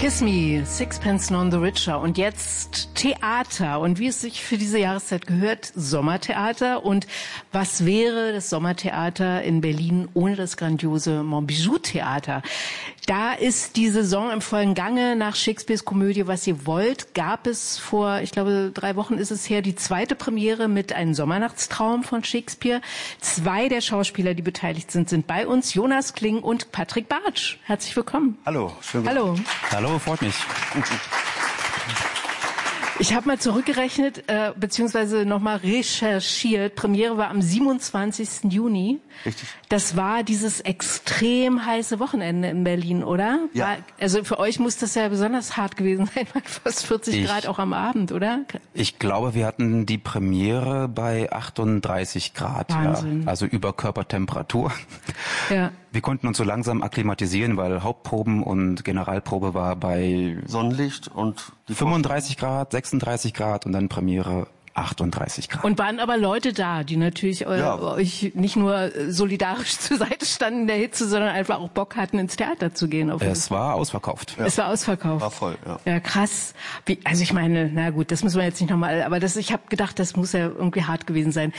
Kiss Me, Sixpence None the Richer. Und jetzt Theater. Und wie es sich für diese Jahreszeit gehört, Sommertheater. Und was wäre das Sommertheater in Berlin ohne das grandiose Montbijou-Theater? Da ist die Saison im vollen Gange. Nach Shakespeares Komödie Was ihr wollt gab es vor, ich glaube, 3 Wochen ist es her, die zweite Premiere mit Ein Sommernachtstraum von Shakespeare. 2 der Schauspieler, die beteiligt sind, sind bei uns. Jonas Kling und Patrick Bartsch. Herzlich willkommen. Hallo, schön. Hallo. Hallo, freut mich. Ich habe mal zurückgerechnet, beziehungsweise nochmal recherchiert. Premiere war am 27. Juni. Richtig. Das war dieses extrem heiße Wochenende in Berlin, oder? Ja. Also für euch muss das ja besonders hart gewesen sein, fast 40 Grad auch am Abend, oder? Ich glaube, wir hatten die Premiere bei 38 Grad. Wahnsinn. Ja, also über Körpertemperatur. Ja. Wir konnten uns so langsam akklimatisieren, weil Hauptproben und Generalprobe war bei Sonnenlicht und die 35 Grad, 36 Grad und dann Premiere 38 Grad. Und waren aber Leute da, die natürlich euch nicht nur solidarisch zur Seite standen in der Hitze, sondern einfach auch Bock hatten, ins Theater zu gehen. Es war ausverkauft. Ja. Es war ausverkauft. War voll, ja. Ja, krass. Also ich meine, na gut, das müssen wir jetzt nicht nochmal, aber ich habe gedacht, das muss ja irgendwie hart gewesen sein.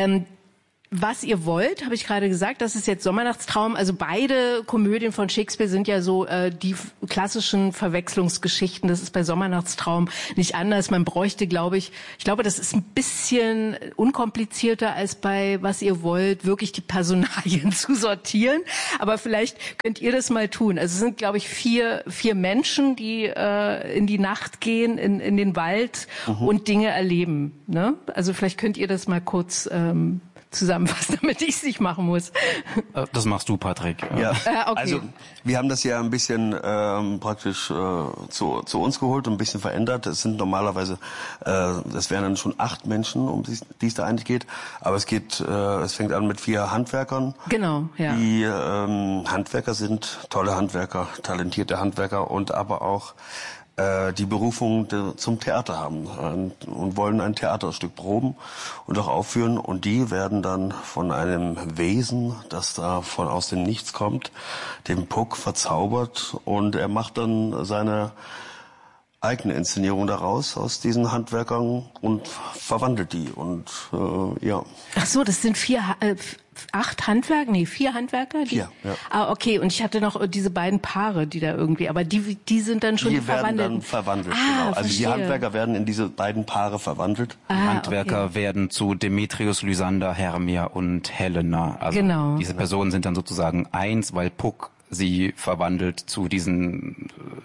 Was ihr wollt, habe ich gerade gesagt, das ist jetzt Sommernachtstraum. Also beide Komödien von Shakespeare sind ja so die klassischen Verwechslungsgeschichten. Das ist bei Sommernachtstraum nicht anders. Man bräuchte, ich glaube, das ist ein bisschen unkomplizierter als bei Was ihr wollt, wirklich die Personalien zu sortieren. Aber vielleicht könnt ihr das mal tun. Also es sind, glaube ich, vier Menschen, die in die Nacht gehen, in den Wald und Dinge erleben. Ne? Also vielleicht könnt ihr das mal kurz zusammenfassen, damit ich es nicht machen muss. Das machst du, Patrick. Ja. Okay. Also wir haben das ja ein bisschen praktisch zu uns geholt und ein bisschen verändert. Es sind normalerweise, das wären dann schon 8 Menschen, um die es da eigentlich geht. Aber es fängt an mit 4 Handwerkern. Genau, ja. Die Handwerker sind tolle Handwerker, talentierte Handwerker und aber auch die Berufung zum Theater haben und wollen ein Theaterstück proben und auch aufführen. Und die werden dann von einem Wesen, das da aus dem Nichts kommt, dem Puck, verzaubert. Und er macht dann seine eigene Inszenierung daraus, aus diesen Handwerkern, und verwandelt die. Und ja. Ach so, das sind 4 Handwerker? Nee, 4 Handwerker? 4, ja. Ah, okay. Und ich hatte noch diese beiden Paare, die da irgendwie, aber die sind dann schon verwandelt. Die werden dann verwandelt, genau. Also Verstehe. die Handwerker werden in diese beiden Paare verwandelt. Handwerker werden zu Demetrius, Lysander, Hermia und Helena. Also genau. Diese Personen sind dann sozusagen eins, weil Puck sie verwandelt zu diesen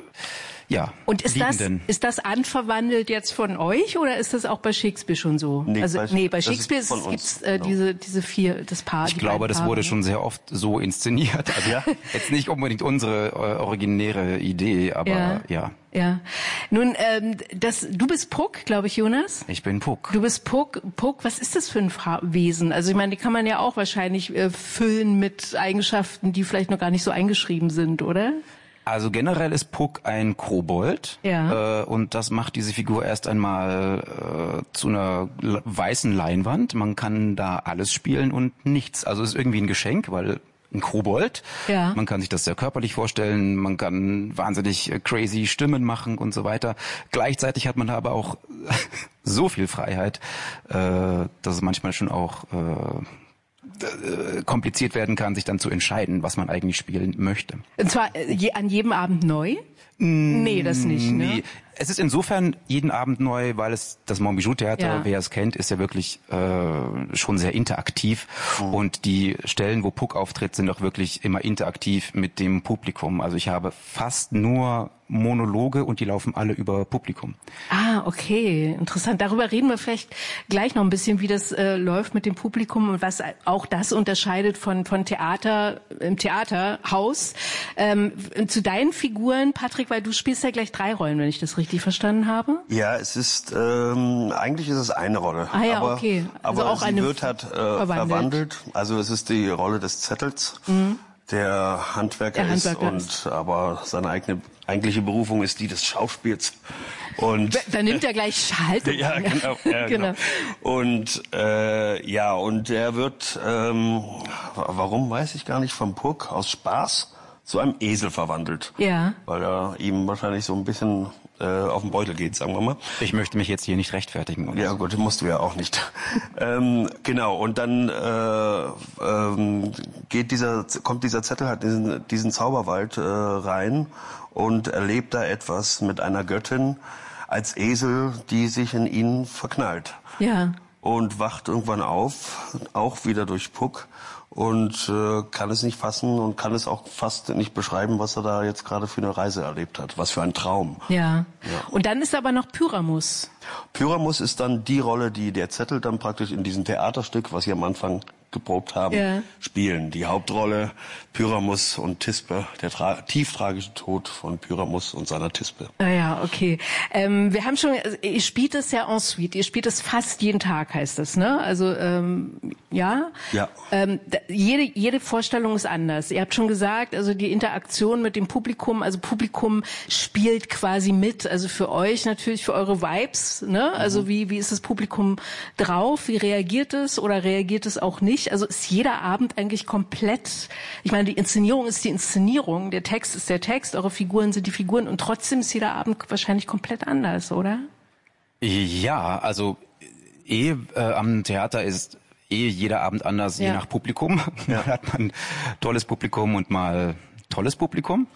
Und ist Liebenden. das anverwandelt jetzt von euch oder ist das auch bei Shakespeare schon so? Nee, bei Shakespeare gibt's diese 4, das Paar. Ich glaube, das wurde schon sehr oft so inszeniert. Also jetzt nicht unbedingt unsere originäre Idee, aber ja. Ja. Nun, du bist Puck, glaube ich, Jonas? Ich bin Puck. Du bist Puck. Puck, was ist das für ein Wesen? Also ich meine, die kann man ja auch wahrscheinlich füllen mit Eigenschaften, die vielleicht noch gar nicht so eingeschrieben sind, oder? Also generell ist Puck ein Kobold, und das macht diese Figur erst einmal zu einer weißen Leinwand. Man kann da alles spielen und nichts. Also es ist irgendwie ein Geschenk, weil ein Kobold. Ja. Man kann sich das sehr körperlich vorstellen, man kann wahnsinnig crazy Stimmen machen und so weiter. Gleichzeitig hat man da aber auch so viel Freiheit, dass es manchmal schon auch kompliziert werden kann, sich dann zu entscheiden, was man eigentlich spielen möchte. Und zwar an jedem Abend neu? Nee, das nicht, ne? Nee. Es ist insofern jeden Abend neu, weil das Montbijou-Theater, wer es kennt, ist ja wirklich schon sehr interaktiv. Und die Stellen, wo Puck auftritt, sind auch wirklich immer interaktiv mit dem Publikum. Also ich habe fast nur Monologe und die laufen alle über Publikum. Ah, okay, interessant. Darüber reden wir vielleicht gleich noch ein bisschen, wie das läuft mit dem Publikum und was auch das unterscheidet von Theater im Theaterhaus. Zu deinen Figuren, Patrick, weil du spielst ja gleich 3 Rollen, wenn ich das richtig verstanden habe. Ja, es ist eigentlich ist es eine Rolle. Ah ja, okay. Also aber auch sie wird verwandelt. Also es ist die Rolle des Zettels. Der Handwerker ist, aber seine eigentliche Berufung ist die des Schauspiels. Und da nimmt er gleich Haltung. Ja, genau. Ja, genau. Und und er wird, warum weiß ich gar nicht, vom Puck aus Spaß zu einem Esel verwandelt. Ja. Weil er ihm wahrscheinlich so ein bisschen auf den Beutel geht, sagen wir mal. Ich möchte mich jetzt hier nicht rechtfertigen. Oder? Ja gut, musst du ja auch nicht. Genau, und dann kommt dieser Zettel halt in diesen Zauberwald rein und erlebt da etwas mit einer Göttin als Esel, die sich in ihn verknallt. Ja. Und wacht irgendwann auf, auch wieder durch Puck, und kann es nicht fassen und kann es auch fast nicht beschreiben, was er da jetzt gerade für eine Reise erlebt hat. Was für ein Traum. Ja. Und dann ist aber noch Pyramus. Pyramus ist dann die Rolle, die der Zettel dann praktisch in diesem Theaterstück, was Sie am Anfang geprobt haben, spielen. Die Hauptrolle Pyramus und Thisbe, der tief tragische Tod von Pyramus und seiner Thisbe. Ah ja, okay. Wir haben schon, ihr spielt es ja en suite, ihr spielt es fast jeden Tag, heißt es, ne? Also ja. Ja. Jede Vorstellung ist anders. Ihr habt schon gesagt, also die Interaktion mit dem Publikum, also Publikum spielt quasi mit, also für euch natürlich, für eure Vibes, ne? Also wie ist das Publikum drauf? Wie reagiert es oder reagiert es auch nicht? Also ist jeder Abend eigentlich komplett, ich meine, die Inszenierung ist die Inszenierung, der Text ist der Text, eure Figuren sind die Figuren und trotzdem ist jeder Abend wahrscheinlich komplett anders, oder? Ja, also am Theater ist jeder Abend anders, je nach Publikum. Mal hat man tolles Publikum und mal tolles Publikum.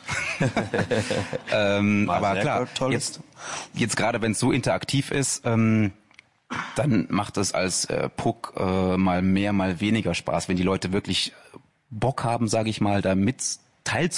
Aber klar, jetzt gerade wenn es so interaktiv ist, dann macht es als Puck mal mehr, mal weniger Spaß, wenn die Leute wirklich Bock haben, sage ich mal, da mit